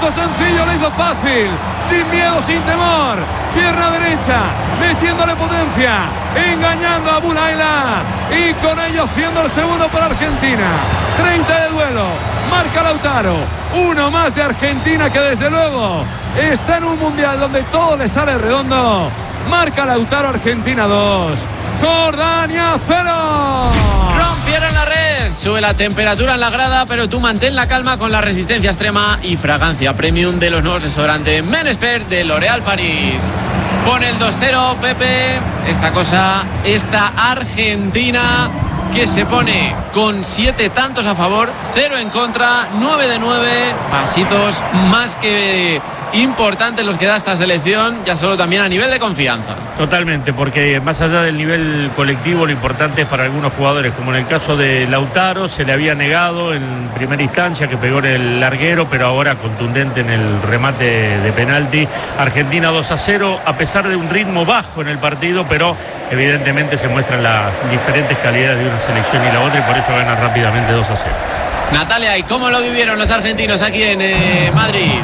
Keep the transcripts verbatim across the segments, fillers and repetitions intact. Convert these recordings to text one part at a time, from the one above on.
hizo sencillo, lo hizo fácil, sin miedo, sin temor. Pierna derecha, metiéndole potencia, engañando a Bulaila y con ello haciendo el segundo para Argentina. treinta de duelo, marca Lautaro. Uno más de Argentina, que desde luego está en un mundial donde todo le sale redondo. Marca Lautaro, Argentina dos, Jordania cero. Rompieron la red, sube la temperatura en la grada, pero tú mantén la calma con la resistencia extrema y fragancia premium de los nuevos desodorantes Men Expert de L'Oréal París. Pone el dos cero, Pepe. Esta cosa, esta Argentina que se pone con siete tantos a favor, cero en contra, nueve de nueve, pasitos más que importantes los que da esta selección, ya solo también a nivel de confianza. Totalmente, porque más allá del nivel colectivo, lo importante es para algunos jugadores, como en el caso de Lautaro, se le había negado en primera instancia que pegó en el larguero, pero ahora contundente en el remate de penalti. Argentina dos a cero, a pesar de un ritmo bajo en el partido, pero evidentemente se muestran las diferentes calidades de una selección y la otra, y por eso gana rápidamente dos a cero. Natalia, ¿y cómo lo vivieron los argentinos aquí en eh, Madrid?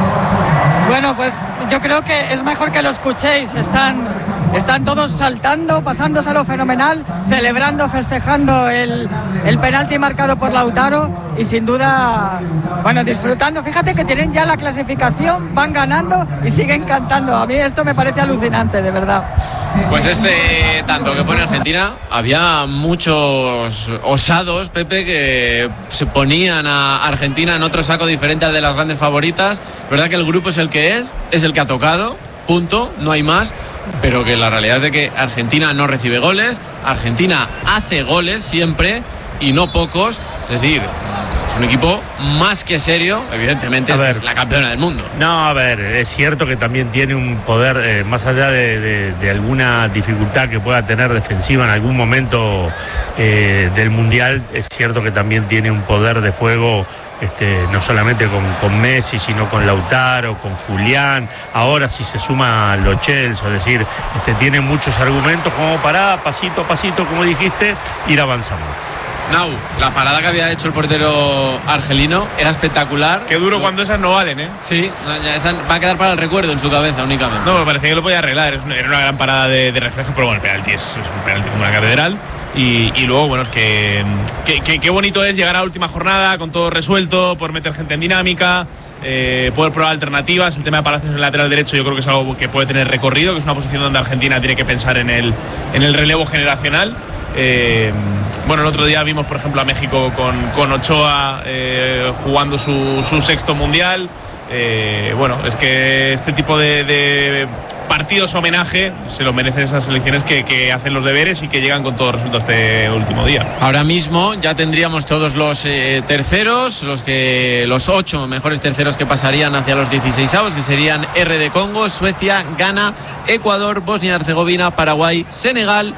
Bueno, pues yo creo que es mejor que lo escuchéis. Están, están todos saltando, pasándose a lo fenomenal, celebrando, festejando el, el penalti marcado por Lautaro y sin duda, bueno, disfrutando. Fíjate que tienen ya la clasificación, van ganando y siguen cantando. A mí esto me parece alucinante, de verdad. Pues este tanto que pone Argentina, había muchos osados, Pepe, que se ponían a Argentina en otro saco diferente al de las grandes favoritas. Verdad que el grupo es el que es, es el que ha tocado, punto, no hay más, pero que la realidad es de que Argentina no recibe goles, Argentina hace goles siempre y no pocos, es decir, es un equipo más que serio, evidentemente es, es la campeona del mundo. No, a ver, es cierto que también tiene un poder, eh, más allá de, de, de alguna dificultad que pueda tener defensiva en algún momento eh, del Mundial, es cierto que también tiene un poder de fuego. Este, no solamente con, con Messi, sino con Lautaro, con Julián, ahora sí se suma Lo Celso, es decir, este, tiene muchos argumentos como para, pasito a pasito, como dijiste, ir avanzando. Nau, la parada que había hecho el portero argelino era espectacular. Qué duro cuando esas no valen, ¿eh? Sí, ya esa va a quedar para el recuerdo en su cabeza únicamente. No, me parecía que lo podía arreglar, era una, era una gran parada de, de reflejo, pero bueno, el penalti es, es un penalti como una catedral. Y, y luego, bueno, es que qué bonito es llegar a la última jornada con todo resuelto, por meter gente en dinámica, eh, poder probar alternativas. El tema de Palacios en el lateral derecho yo creo que es algo que puede tener recorrido, que es una posición donde Argentina tiene que pensar en el, en el relevo generacional. Eh, bueno, el otro día vimos, por ejemplo, a México con, con Ochoa eh, jugando su, su sexto mundial. Eh, bueno, es que este tipo de, de partidos homenaje se lo merecen esas selecciones que, que hacen los deberes y que llegan con todo resuelto este último día. Ahora mismo ya tendríamos todos los eh, terceros, los que los ocho mejores terceros que pasarían hacia los dieciseisavos, que serían R D Congo, Suecia, Ghana, Ecuador, Bosnia y Herzegovina, Paraguay, Senegal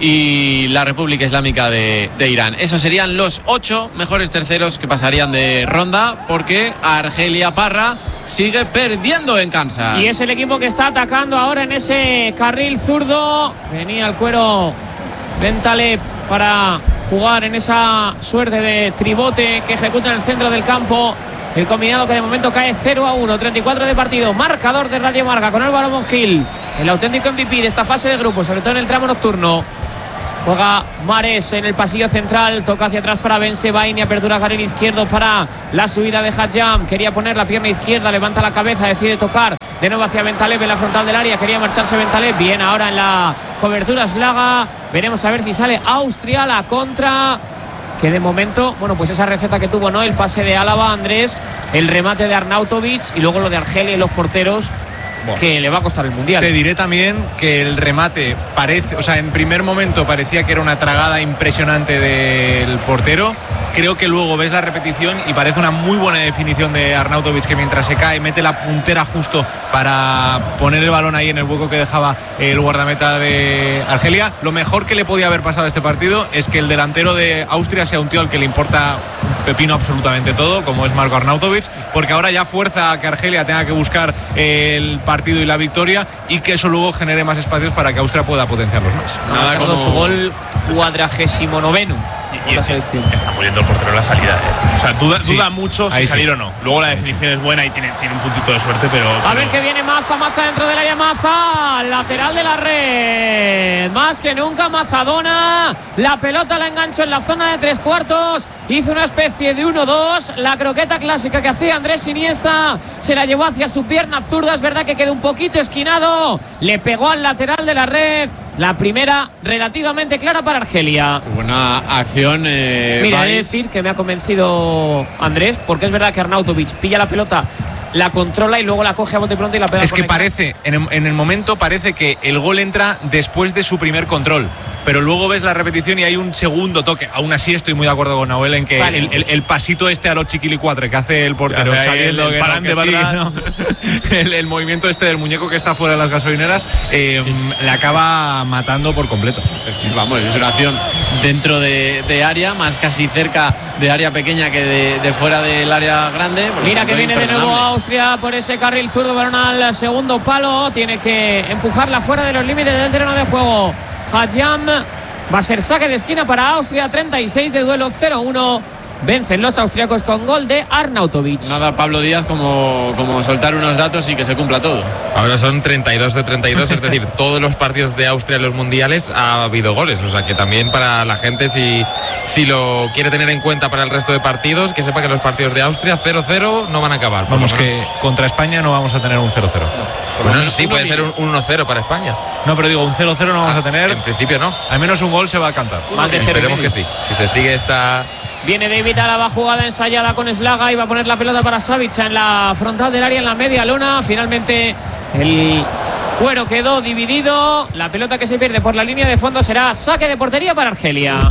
y la República Islámica de, de Irán. Esos serían los ocho mejores terceros que pasarían de ronda, porque Argelia Parra sigue perdiendo en Kansas. Y es el equipo que está atacando ahora en ese carril zurdo. Venía el cuero Bentaleb para jugar en esa suerte de tribote que ejecuta en el centro del campo. El combinado que de momento cae cero a uno, treinta y cuatro de partido. Marcador de Radio Marca con Álvaro Monjil, el auténtico M V P de esta fase de grupo, sobre todo en el tramo nocturno. Juega Mares en el pasillo central, toca hacia atrás para Bensebaini, apertura carril izquierdo para la subida de Hadjam. Quería poner la pierna izquierda, levanta la cabeza, decide tocar de nuevo hacia Bentaleb en la frontal del área. Quería marcharse Bentaleb, bien ahora en la cobertura Slaga. Veremos a ver si sale Austria, la contra, que de momento, bueno, pues esa receta que tuvo, ¿no? El pase de Álava, Andrés, el remate de Arnautovic y luego lo de Argelia y los porteros, bueno, que le va a costar el Mundial. Te diré también que el remate parece, o sea, en primer momento parecía que era una tragada impresionante del portero. Creo que luego ves la repetición y parece una muy buena definición de Arnautovic, que mientras se cae mete la puntera justo para poner el balón ahí en el hueco que dejaba el guardameta de Argelia. Lo mejor que le podía haber pasado a este partido es que el delantero de Austria sea un tío al que le importa pepino absolutamente todo, como es Marko Arnautovic, porque ahora ya fuerza a que Argelia tenga que buscar el partido y la victoria, y que eso luego genere más espacios para que Austria pueda potenciarlos más. Nada, como su gol cuadragésimo noveno. Y, y, la selección. Está muy lento el portero en la salida. ¿eh? O sea, duda, Sí, duda mucho si ahí salir sí. o no. Luego la definición es buena y tiene, tiene un puntito de suerte, pero. A pero... ver que viene Maza, Maza dentro del área, Maza, lateral de la red. Más que nunca Mazadona. La pelota la enganchó en la zona de tres cuartos. Hizo una especie de uno dos. La croqueta clásica que hacía Andrés Iniesta. Se la llevó hacia su pierna zurda. Es verdad que quedó un poquito esquinado. Le pegó al lateral de la red. La primera relativamente clara para Argelia. Buena acción. Eh, Mira, he de Valls. decir que me ha convencido Andrés, porque es verdad que Arnautovic pilla la pelota, la controla y luego la coge a bote pronto y la pega. Es con que el- parece, en el, en el momento parece que el gol entra después de su primer control. Pero luego ves la repetición y hay un segundo toque. Aún así estoy muy de acuerdo con Nahuel en que Vale. el, el- el pasito este a los chiquilicuatre que hace el portero Hace ahí saliendo el que no, parán que de sí, verdad. ¿no? el, el movimiento este del muñeco que está fuera de las gasolineras eh, le acaba matando por completo. Es que, vamos, es una acción dentro de, de área, más casi cerca de área pequeña que de, de fuera del área grande. Por lo Mira tanto, que viene de nuevo imperdonable. Austria por ese carril zurdo, balón al segundo palo. Tiene que empujarla fuera de los límites del terreno de juego. Hadjam. Va a ser saque de esquina para Austria. treinta y seis de duelo, cero uno. Vencen los austriacos con gol de Arnautovic. Nada, Pablo Díaz, como, como soltar unos datos y que se cumpla todo. Ahora son treinta y dos de treinta y dos, es decir, todos los partidos de Austria en los mundiales ha habido goles. O sea que también para la gente, si, si lo quiere tener en cuenta para el resto de partidos, que sepa que los partidos de Austria cero cero no van a acabar. Vamos, Por lo que menos- contra España no vamos a tener un cero cero. Bueno, sí, puede ser un uno cero para España. No, pero digo, un cero cero no vamos a tener. En principio no. Al menos un gol se va a cantar. Más de cero y Esperemos medio. que sí. Si se sigue esta... Viene David Alaba, jugada ensayada con Slaga y va a poner la pelota para Savic en la frontal del área, en la media lona. Finalmente el cuero quedó dividido. La pelota que se pierde por la línea de fondo será saque de portería para Argelia.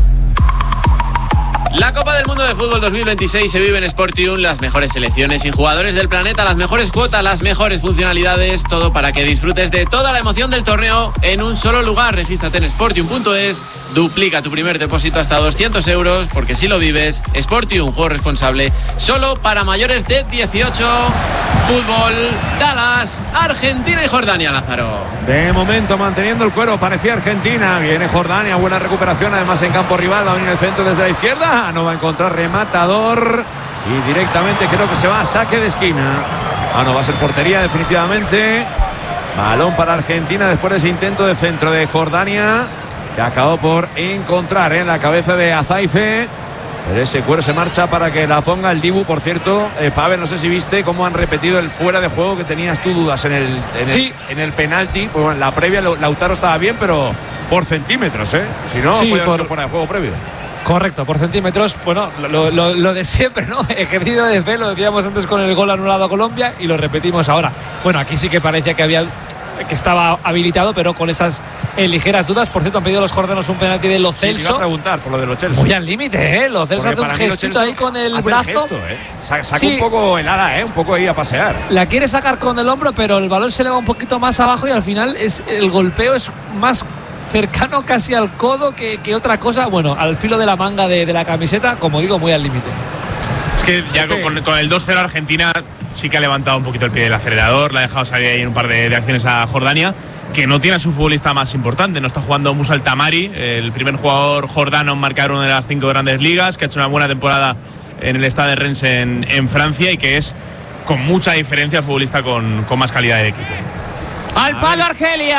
La Copa del Mundo de Fútbol dos mil veintiséis se vive en Sportium, las mejores selecciones y jugadores del planeta, las mejores cuotas, las mejores funcionalidades, todo para que disfrutes de toda la emoción del torneo en un solo lugar. Regístrate en sportium punto es, duplica tu primer depósito hasta doscientos euros, porque si lo vives, Sportium, juego responsable, solo para mayores de dieciocho. Fútbol, Dallas, Argentina y Jordania, Lázaro. De momento manteniendo el cuero, parecía Argentina. Viene Jordania, buena recuperación, además en campo rival. Va a venir el centro desde la izquierda. No va a encontrar rematador. Y directamente creo que se va a saque de esquina. Ah, no, va a ser portería definitivamente. Balón para Argentina después de ese intento de centro de Jordania, que acabó por encontrar en la cabeza de Azaife. Pero ese cuero se marcha para que la ponga el Dibu. Por cierto, eh, Pavel, no sé si viste cómo han repetido el fuera de juego que tenías tú dudas en el, en Sí. el, en el penalti. Pues bueno, en la previa Lautaro estaba bien, pero por centímetros, ¿eh? Si no, Sí, podía haber por- sido fuera de juego previo. Correcto, por centímetros, bueno, lo, lo- lo de siempre, ¿no? Ejercicio de fe, lo decíamos antes con el gol anulado a Colombia y lo repetimos ahora. Bueno, aquí sí que parecía que había que estaba habilitado, pero con esas eh, ligeras dudas. Por cierto, han pedido los jordanos un penalti de Lo Sí, te iba a Celso. preguntar por lo de los Chelsea. Muy al límite, ¿eh? Lo Celso Porque hace un para mí Lo gestito Celso ahí con el hace brazo. gesto, ¿eh? Sa- Saca Sí. un poco el ala, ¿eh? Un poco ahí a pasear. La quiere sacar con el hombro, pero el balón se le va un poquito más abajo y al final es el golpeo es más cercano casi al codo que, que otra cosa. Bueno, al filo de la manga de, de la camiseta, como digo, muy al límite. Es que ya con, con- con el dos cero Argentina sí que ha levantado un poquito el pie del acelerador, le ha dejado salir ahí en un par de, de acciones a Jordania, que no tiene a su futbolista más importante. No está jugando Musa Tamari, el primer jugador jordano en marcar una de las cinco grandes ligas, que ha hecho una buena temporada en el Stade de Rennes en, en Francia y que es con mucha diferencia el futbolista con, con más calidad de equipo. Al palo Argelia.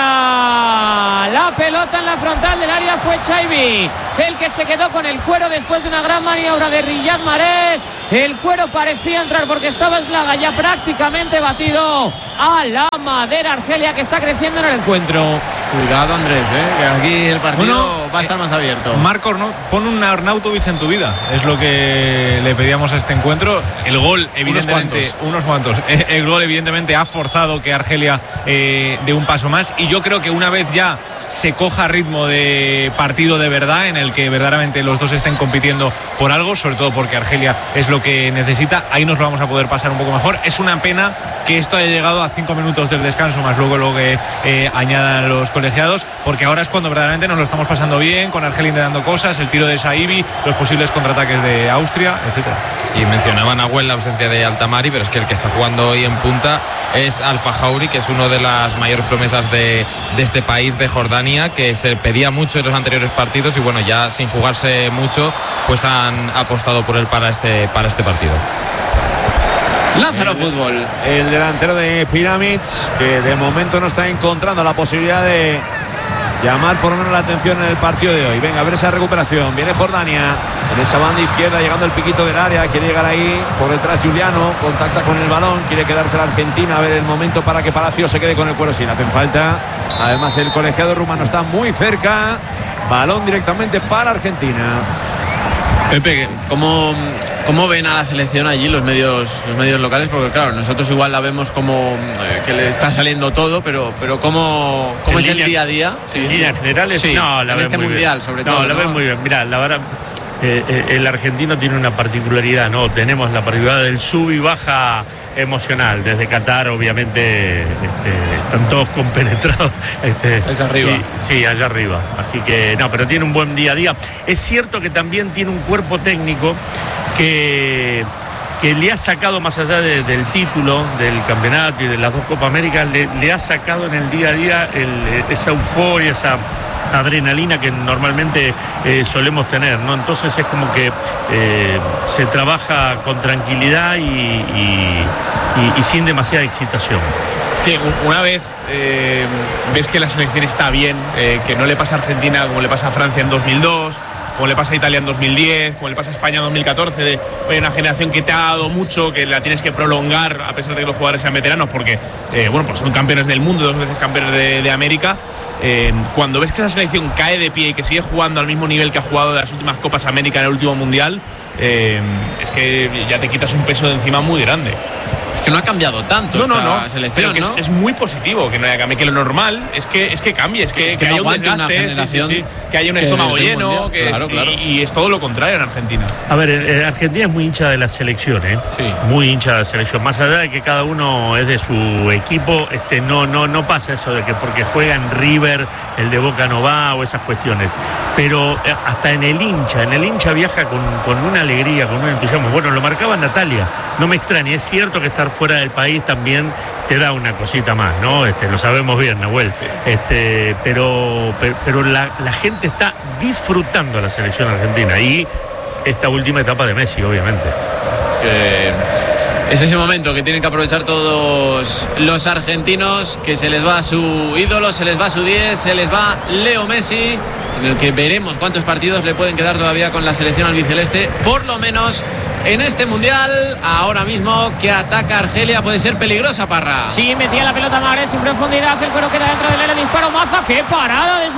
La pelota en la frontal del área fue Chaibi, el que se quedó con el cuero después de una gran maniobra de Riyad Mahrez. El cuero parecía entrar porque estaba Slaga ya prácticamente batido a la madera. Argelia que está creciendo en el encuentro. Cuidado, Andrés, ¿eh? Que aquí el partido Bueno, va a estar más abierto. Marcos, ¿no? Pon un Arnautovic en tu vida. Es lo que le pedíamos a este encuentro. El gol, evidentemente. Unos cuantos. Eh, El gol, evidentemente, ha forzado que Argelia eh, dé un paso más. Y yo creo que una vez ya se coja ritmo de partido de verdad, en el que verdaderamente los dos estén compitiendo por algo, sobre todo porque Argelia es lo que necesita, ahí nos lo vamos a poder pasar un poco mejor. Es una pena que esto haya llegado a cinco minutos del descanso, más luego lo que eh, añadan los colegiados, porque ahora es cuando verdaderamente nos lo estamos pasando bien, con Argelia intentando cosas, el tiro de Saibi, los posibles contraataques de Austria, etcétera. Y mencionaban a Nahuel la ausencia de Altamari, pero es que el que está jugando hoy en punta es Alfa Jauri, que es uno de las mayores promesas de, de este país, de Jordania, que se pedía mucho en los anteriores partidos y bueno, ya sin jugarse mucho, pues han apostado por él para este, para este partido. Lázaro Fútbol. El delantero de Pyramids, que de momento no está encontrando la posibilidad de llamar por lo menos la atención en el partido de hoy. Venga, a ver esa recuperación. Viene Jordania en esa banda izquierda, llegando el piquito del área. Quiere llegar ahí, por detrás Juliano, contacta con el balón, quiere quedarse la Argentina. A ver el momento para que Palacio se quede con el cuero. Si le hacen falta. Además el colegiado rumano está muy cerca. Balón directamente para Argentina. Pepe, ¿cómo, ¿cómo ven a la selección allí los medios los medios locales? Porque claro, nosotros igual la vemos como eh, que le está saliendo todo, pero pero ¿cómo, cómo es línea, el día a día? Sí. En líneas generales, sí, no, la en este muy mundial bien. sobre no, todo. La ¿no? ven muy bien. Mirá, la verdad, eh, eh, el argentino tiene una particularidad, ¿no? Tenemos la particularidad del sub y baja emocional. Desde Qatar, obviamente, este, están todos compenetrados. Este, allá arriba. Y, sí, allá arriba. Así que, no, pero tiene un buen día a día. Es cierto que también tiene un cuerpo técnico que, que le ha sacado, más allá de, del título, del campeonato y de las dos Copas Américas, le, le ha sacado en el día a día el, esa euforia, esa adrenalina que normalmente eh, solemos tener, ¿no? Entonces es como que eh, se trabaja con tranquilidad y, y, y, y sin demasiada excitación. Sí, una vez eh, ves que la selección está bien, eh, que no le pasa a Argentina como le pasa a Francia en dos mil dos, como le pasa a Italia en dos mil diez, como le pasa a España en dos mil catorce, de oye, una generación que te ha dado mucho, que la tienes que prolongar a pesar de que los jugadores sean veteranos, porque eh, bueno, pues son campeones del mundo, dos veces campeones de, de América. Eh, cuando ves que esa selección cae de pie y que sigue jugando al mismo nivel que ha jugado de las últimas Copas América en el último Mundial, eh, es que ya te quitas un peso de encima muy grande. Es que no ha cambiado tanto no, no, esta no, selección, pero que ¿no? es, es muy positivo que no haya cambiado, que lo normal es que es que cambie, es que, es que, que no haya un desgaste, sí, sí, sí, que haya un estómago lleno, que claro, es, claro. Y, y es todo lo contrario en Argentina. A ver, eh, Argentina es muy hincha de la selección, ¿eh? Sí. Muy hincha de la selección. Más allá de que cada uno es de su equipo, este, no, no, no pasa eso de que porque juega en River, el de Boca no va o esas cuestiones. Pero eh, hasta en el hincha, en el hincha viaja con, con una alegría, con un entusiasmo. Bueno, lo marcaba Natalia, no me extraña. Es cierto que estar fuera del país también te da una cosita más, ¿no? Este, lo sabemos bien, Nahuel. Sí. Este, pero pero, pero la, la gente está disfrutando la selección argentina y esta última etapa de Messi, obviamente. Es que es ese momento que tienen que aprovechar todos los argentinos, que se les va su ídolo, se les va su diez, se les va Leo Messi, en el que veremos cuántos partidos le pueden quedar todavía con la selección albiceleste, por lo menos en este mundial. Ahora mismo que ataca Argelia puede ser peligrosa, Parra. Sí, metía la pelota Mahrez en profundidad, el cuero queda dentro del área, disparo Maza, qué parada de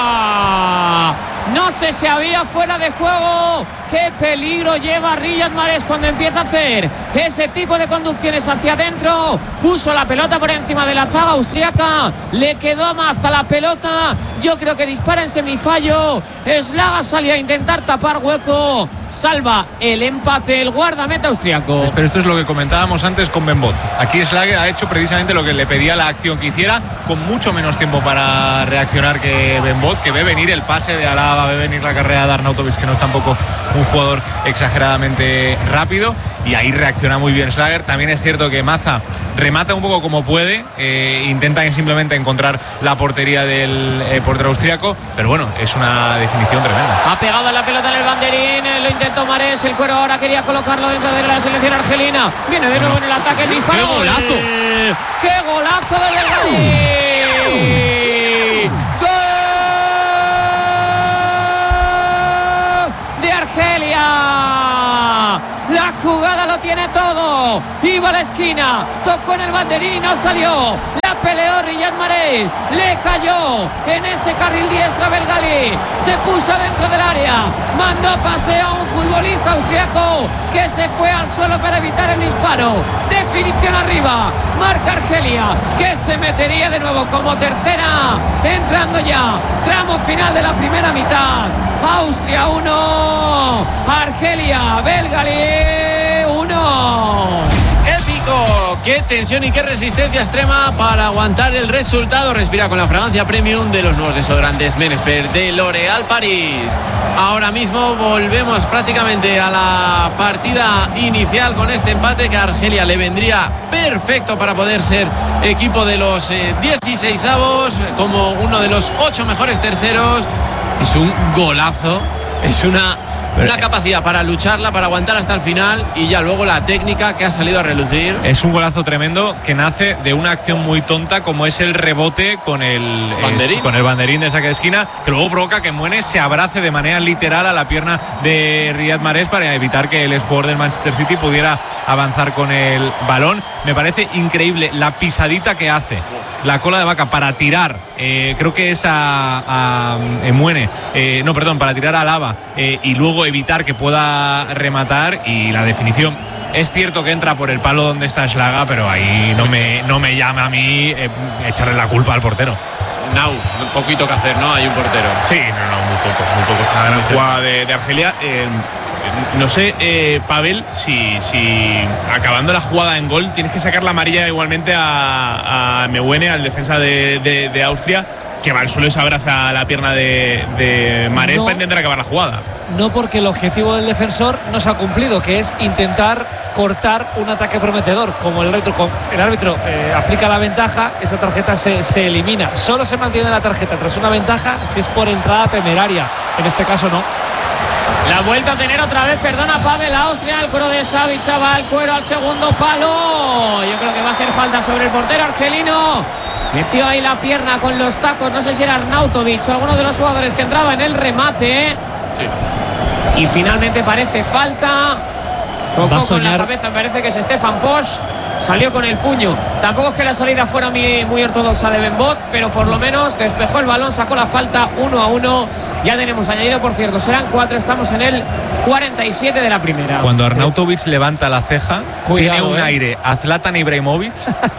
Slava. No sé si había fuera de juego. Qué peligro lleva Riyad Mahrez cuando empieza a hacer ese tipo de conducciones hacia adentro. Puso la pelota por encima de la zaga austriaca, le quedó a Maza la pelota. Yo creo que dispara en semifallo. Slava salía a intentar tapar hueco, salva el empate el guardameta austriaco. Pero esto es lo que comentábamos antes con Ben Bot. Aquí Schlager ha hecho precisamente lo que le pedía la acción que hiciera, con mucho menos tiempo para reaccionar que Ben Bot, que ve venir el pase de Alaba, ve venir la carrera de Arnautovic, que no es tampoco un jugador exageradamente rápido, y ahí reacciona muy bien Schlager. También es cierto que Maza remata un poco como puede, eh, intenta simplemente encontrar la portería del eh, portero austriaco, pero bueno, es una definición tremenda. Ha pegado la pelota en el banderín, eh, lo intentó Mahrez, el cuero ahora quería colocarlo dentro de la selección argelina. Viene de nuevo bueno, en el ataque, el disparo. ¡Qué golazo! Eh, ¡Qué golazo de Belgradi! ¡Gol de Argelia! La jugada lo tiene todo. Iba a la esquina, tocó en el banderín y no salió. La peleó Riyad Mahrez, le cayó en ese carril diestra Belgali. Se puso dentro del área, mandó paseo a un futbolista austriaco que se fue al suelo para evitar el disparo. Definición arriba, marca Argelia, que se metería de nuevo como tercera, entrando ya tramo final de la primera mitad. Austria uno, Argelia, Belgali uno. Épico, qué tensión y qué resistencia extrema para aguantar el resultado. Respira con la fragancia premium de los nuevos desodorantes Menesper de L'Oréal Paris. Ahora mismo volvemos prácticamente a la partida inicial con este empate que a Argelia le vendría perfecto para poder ser equipo de los eh, dieciseisavos, como uno de los ocho mejores terceros. Es un golazo, es una, una capacidad para lucharla, para aguantar hasta el final, y ya luego la técnica que ha salido a relucir. Es un golazo tremendo que nace de una acción muy tonta como es el rebote con el banderín, es, con el banderín de saque de esquina, que luego provoca que Muene se abrace de manera literal a la pierna de Riyad Mahrez para evitar que el exjugador del Manchester City pudiera avanzar con el balón. Me parece increíble la pisadita que hace, la cola de vaca para tirar, eh, creo que es a, a, a Muene, eh, no, perdón, para tirar a Alaba eh, y luego evitar que pueda rematar, y la definición. Es cierto que entra por el palo donde está Schlaga, pero ahí no me, no me llama a mí eh, echarle la culpa al portero. Now, un poquito que hacer, ¿no? Hay un portero. Sí, no, no, muy poco, muy poco. Es una gran jugada de, de Argelia. Eh, no sé, eh, Pavel, si, si acabando la jugada en gol tienes que sacar la amarilla igualmente a, a Mehuene, al defensa de, de, de Austria, que va al suelo y se abraza la pierna de, de Mahrez no, para intentar acabar la jugada. No, porque el objetivo del defensor no se ha cumplido, que es intentar cortar un ataque prometedor. Como el árbitro, el árbitro eh, aplica la ventaja, esa tarjeta se, se elimina. Solo se mantiene la tarjeta tras una ventaja si es por entrada temeraria. En este caso no. La vuelta a tener otra vez, perdona Pavel, Austria, el cuero de Savic, va al cuero al segundo palo. Yo creo que va a ser falta sobre el portero argelino. Metió ahí la pierna con los tacos, no sé si era Arnautovic o alguno de los jugadores que entraba en el remate. Sí. Y finalmente parece falta. Tocó con la cabeza, parece que es Stefan Posch. Salió con el puño. Tampoco es que la salida fuera muy, muy ortodoxa de Benbot, pero por lo menos despejó el balón, sacó la falta. Uno a uno. Ya tenemos añadido, por cierto, serán cuatro. Estamos en el cuarenta y siete de la primera. Cuando Arnautovic levanta la ceja, Cuidado, tiene un eh. aire a Zlatan Ibrahimovic.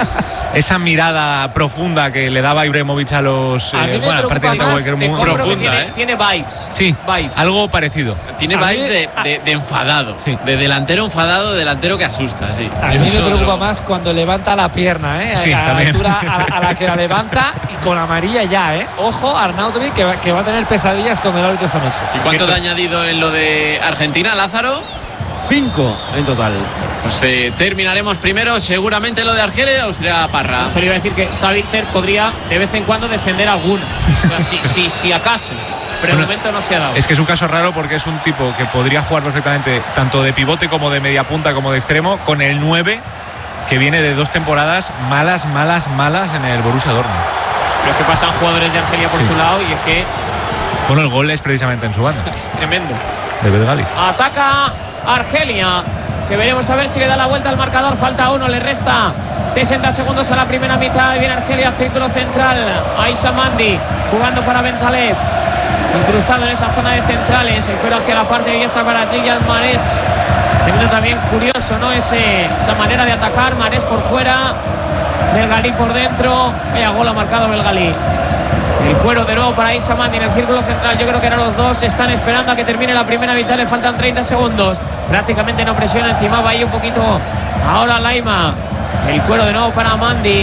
Esa mirada profunda que le daba Ibrahimovic a los a eh, bueno, prácticamente cualquier muy profunda, tiene, ¿eh? tiene vibes. Sí, vibes. Algo parecido. Tiene a vibes mí, de, de, de enfadado, sí. De delantero enfadado, de delantero que asusta, sí. A mí me preocupa otro. más cuando levanta la pierna, ¿eh? Sí, a la también. altura a, a la que la levanta, y con amarilla ya, ¿eh? Ojo, Arnautovic, que va, que va a tener pesadillas con el árbitro esta noche. ¿Y cuánto te ha añadido en lo de Argentina, Lázaro? Cinco en total. Pues eh, terminaremos primero seguramente lo de Argelia y Austria, Parra. Solo iba a decir que Savitzer podría de vez en cuando defender alguna. O sea, si, si, si acaso. Pero bueno, de momento no se ha dado. Es que es un caso raro porque es un tipo que podría jugar perfectamente tanto de pivote como de media punta como de extremo, con el nueve que viene de dos temporadas malas, malas, malas en el Borussia Dortmund. Pero es que pasan jugadores de Argelia por sí. su lado, y es que... Bueno, el gol es precisamente en su banda. Es tremendo. De Belgali. Ataca Argelia, que veremos a ver si le da la vuelta al marcador. Falta uno, le resta sesenta segundos a la primera mitad. Viene Argelia, círculo central. Aisha Mandi jugando para Bentaleb, incrustado en esa zona de centrales. El cuero hacia la parte de diestra para Riyad Mahrez. Teniendo también curioso, ¿no? Ese, esa manera de atacar. Mahrez por fuera, Belgali por dentro. Vaya gol ha marcado Belgali. El cuero de nuevo para Aisha Mandi en el círculo central. Yo creo que ahora los dos están esperando a que termine la primera mitad. Le faltan treinta segundos. Prácticamente no presiona encima. Va ahí un poquito ahora Laima. El cuero de nuevo para Mandi.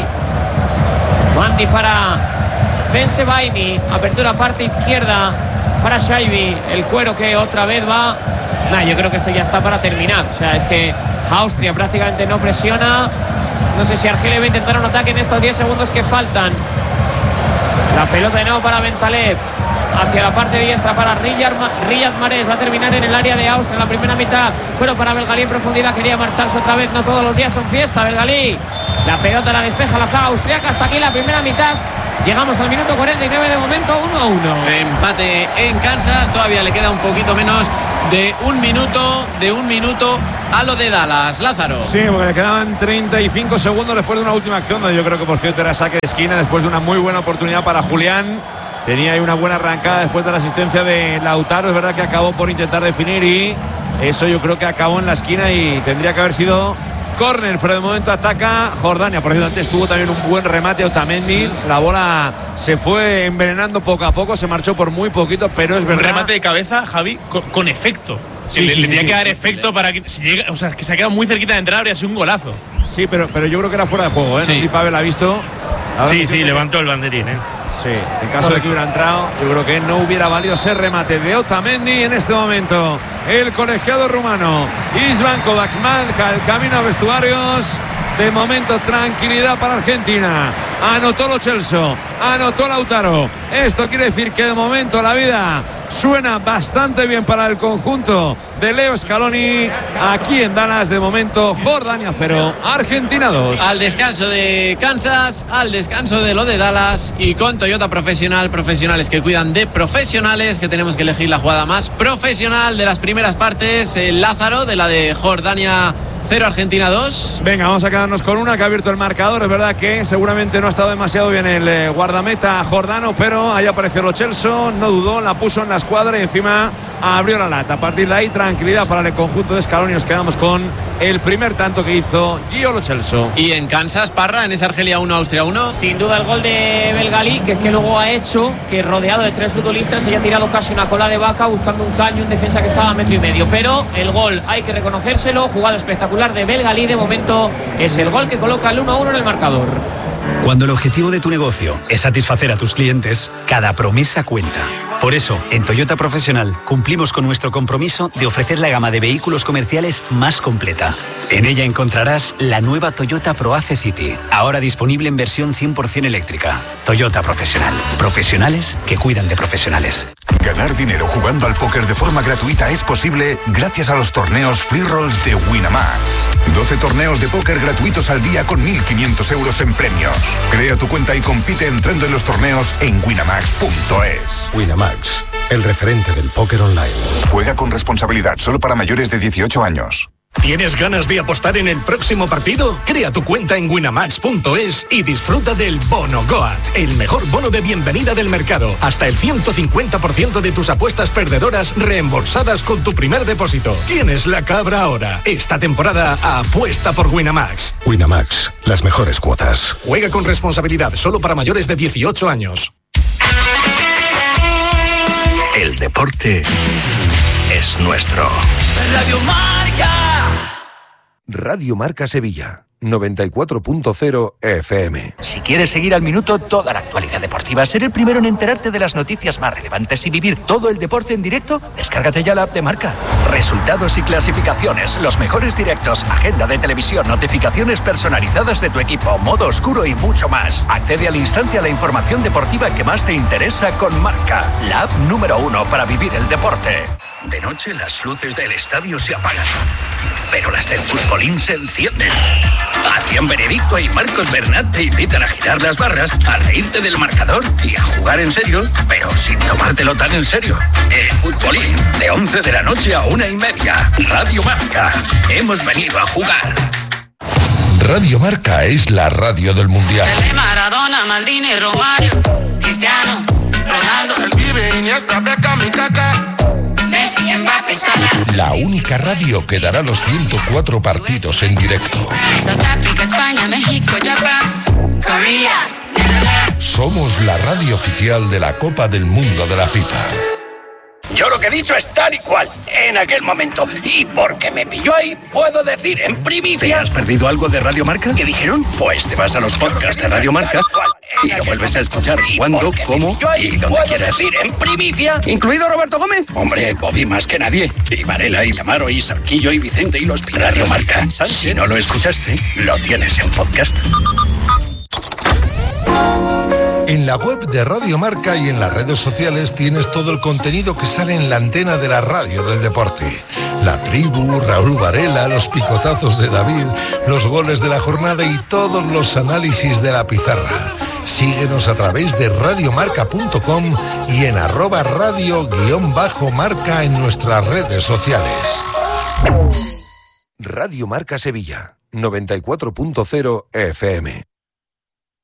Mandi para Ben Sebaini. Apertura parte izquierda para Shaibi. El cuero que otra vez va. Nah, yo creo que esto ya está para terminar. O sea, es que Austria prácticamente no presiona. No sé si Argelia va a intentar un ataque en estos diez segundos que faltan. La pelota de nuevo para Bentaleb. Hacia la parte diestra para Riyad Mahrez. Va a terminar en el área de Austria en la primera mitad. Cuero para Belgali en profundidad. Quería marcharse otra vez. No todos los días son fiesta. Belgali. La pelota la despeja la zaga austriaca. Hasta aquí la primera mitad. Llegamos al minuto cuarenta y nueve de momento. uno a uno. Empate en Kansas. Todavía le queda un poquito menos de un minuto. De un minuto a lo de Dallas. Lázaro. Sí, porque le quedaban treinta y cinco segundos después de una última acción, donde yo creo que por cierto era saque de esquina, después de una muy buena oportunidad para Julián. Tenía ahí una buena arrancada después de la asistencia de Lautaro. Es verdad que acabó por intentar definir, y eso yo creo que acabó en la esquina y tendría que haber sido córner, pero de momento ataca Jordania. Por cierto, antes tuvo también un buen remate a Otamendi. La bola se fue envenenando poco a poco, se marchó por muy poquito, pero es verdad. Un remate de cabeza, Javi, con, con efecto. Sí, le, sí, le tenía sí, que sí, dar sí, efecto sí. para que si llega, o sea, que se ha quedado muy cerquita de entrar, habría sido un golazo. Sí, pero, pero yo creo que era fuera de juego, ¿eh? Sí. No sé si Pavel ha visto. Sí, sí, levantó el banderín, ¿eh? Sí, en caso de que hubiera entrado, yo creo que no hubiera valido ese remate de Otamendi en este momento. El colegiado rumano István Kovacs marca el camino a vestuarios. De momento, tranquilidad para Argentina. Anotó Lo Celso, anotó Lautaro. Esto quiere decir que de momento la vida suena bastante bien para el conjunto de Leo Scaloni. Aquí en Dallas, de momento, Jordania cero, Argentina dos. Al descanso de Kansas, al descanso de lo de Dallas, y con Toyota Profesional, profesionales que cuidan de profesionales, que tenemos que elegir la jugada más profesional de las primeras partes. El Lázaro, de la de Jordania cero, Argentina dos. Venga, vamos a quedarnos con una que ha abierto el marcador. Es verdad que seguramente no ha estado demasiado bien el eh, guardameta jordano, pero ahí apareció Lo Celso, no dudó, la puso en la escuadra y encima abrió la lata. A partir de ahí, tranquilidad para el conjunto de Scaloni. Nos quedamos con el primer tanto que hizo Gio Lo Celso. Y en Kansas, Parra, en esa Argelia uno, Austria uno. Sin duda el gol de Belgalí, que es que luego ha hecho que rodeado de tres futbolistas se haya tirado casi una cola de vaca buscando un caño, un defensa que estaba a metro y medio. Pero el gol hay que reconocérselo, jugada espectacular de Belgalí. De momento es el gol que coloca el uno a uno en el marcador. Cuando el objetivo de tu negocio es satisfacer a tus clientes, cada promesa cuenta. Por eso, en Toyota Profesional cumplimos con nuestro compromiso de ofrecer la gama de vehículos comerciales más completa. En ella encontrarás la nueva Toyota ProAce City, ahora disponible en versión cien por ciento eléctrica. Toyota Profesional. Profesionales que cuidan de profesionales. Ganar dinero jugando al póker de forma gratuita es posible gracias a los torneos Free Rolls de Winamax. doce torneos de póker gratuitos al día con mil quinientos euros en premios. Crea tu cuenta y compite entrando en los torneos en winamax punto es. Winamax, el referente del póker online. Juega con responsabilidad, solo para mayores de dieciocho años. ¿Tienes ganas de apostar en el próximo partido? Crea tu cuenta en winamax punto es y disfruta del Bono Goat, el mejor bono de bienvenida del mercado. Hasta el ciento cincuenta por ciento de tus apuestas perdedoras reembolsadas con tu primer depósito. Tienes la cabra ahora. Esta temporada apuesta por Winamax. Winamax, las mejores cuotas. Juega con responsabilidad, solo para mayores de dieciocho años. El deporte es nuestro. Radio Marca. Radio Marca Sevilla, noventa y cuatro punto cero F M. Si quieres seguir al minuto toda la actualidad deportiva, ser el primero en enterarte de las noticias más relevantes y vivir todo el deporte en directo, descárgate ya la app de Marca. Resultados y clasificaciones, los mejores directos, agenda de televisión, notificaciones personalizadas de tu equipo, modo oscuro y mucho más. Accede al instante a la información deportiva que más te interesa con Marca, la app número uno para vivir el deporte. De noche las luces del estadio se apagan, pero las del futbolín se encienden. Adrián Benedicto y Marcos Bernat te invitan a girar las barras, a reírte del marcador y a jugar en serio, pero sin tomártelo tan en serio. El futbolín, de once de la noche a una y media. Radio Marca. Hemos venido a jugar. Radio Marca es la radio del Mundial. Maradona, Maldini, Romario, Cristiano, Ronaldo, El Pibe, Iniesta, Beckham y Kaká. Messi, Mbappé, Salah. La única radio que dará los ciento cuatro partidos en directo. South Africa, España, México, Japón, Corea. Somos la radio oficial de la Copa del Mundo de la FIFA. Yo lo que he dicho es tal y cual, en aquel momento. Y porque me pilló ahí, puedo decir en primicia... ¿Te has perdido algo de Radio Marca? ¿Qué dijeron? Pues te vas a los podcasts de Radio Marca y lo vuelves a escuchar cuando, cómo y donde quieras. Decir en primicia, ¿incluido Roberto Gómez? Hombre, Bobby más que nadie. Y Varela, y Lamaro, y Sarquillo, y Vicente, y los Radio Marca. Si no lo escuchaste, lo tienes en podcast. En la web de Radio Marca y en las redes sociales tienes todo el contenido que sale en la antena de la radio del deporte. La tribu, Raúl Varela, los picotazos de David, los goles de la jornada y todos los análisis de la pizarra. Síguenos a través de radiomarca punto com y en arroba radio guión bajo marca en nuestras redes sociales. Radio Marca Sevilla, noventa y cuatro punto cero F M.